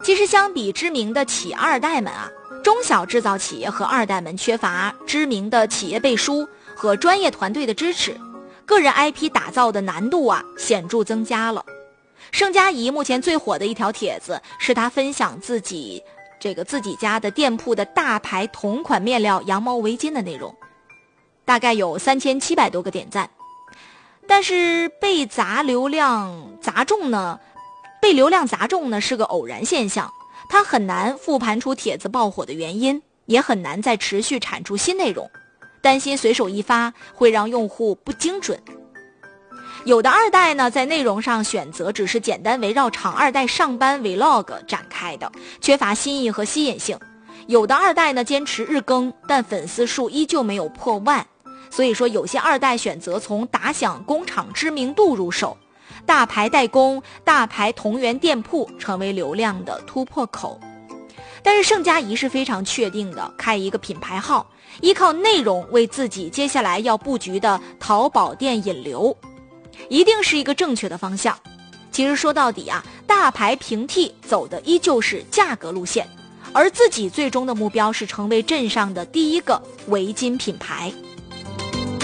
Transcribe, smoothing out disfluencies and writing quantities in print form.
其实相比知名的企二代们啊，中小制造企业和二代们缺乏知名的企业背书和专业团队的支持，个人 IP 打造的难度啊显著增加了。盛佳怡目前最火的一条帖子是她分享自己家的店铺的大牌同款面料羊毛围巾的内容，大概有3700多个点赞。但是被流量砸中呢是个偶然现象，它很难复盘出帖子爆火的原因，也很难再持续产出新内容，担心随手一发会让用户不精准。有的二代呢，在内容上选择只是简单围绕厂二代上班 vlog 展开的，缺乏新意和吸引性。有的二代呢，坚持日更，但粉丝数依旧没有破万。所以说，有些二代选择从打响工厂知名度入手，大牌代工、大牌同源店铺成为流量的突破口。但是盛佳怡是非常确定的，开一个品牌号，依靠内容为自己接下来要布局的淘宝店引流，一定是一个正确的方向。其实说到底啊，大牌平替走的依旧是价格路线，而自己最终的目标是成为镇上的第一个围巾品牌。